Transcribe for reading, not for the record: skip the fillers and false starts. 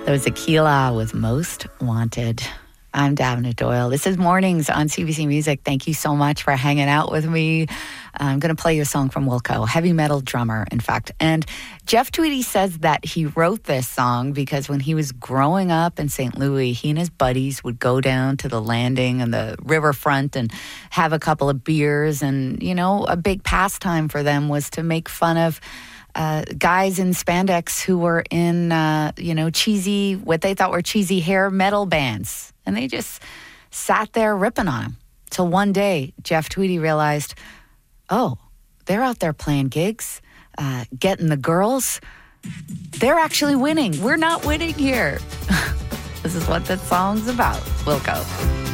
That was Aquila with Most Wanted. I'm Davina Doyle. This is Mornings on CBC Music. Thank you so much for hanging out with me. I'm going to play you a song from Wilco, heavy metal drummer, in fact. And Jeff Tweedy says that he wrote this song because when he was growing up in St. Louis, he and his buddies would go down to the landing and the riverfront and have a couple of beers. And, you know, a big pastime for them was to make fun of guys in spandex who were in, cheesy, what they thought were cheesy hair metal bands. And they just sat there ripping on them. Till one day, Jeff Tweedy realized, oh, they're out there playing gigs, getting the girls. They're actually winning. We're not winning here. This is what that song's about. Wilco.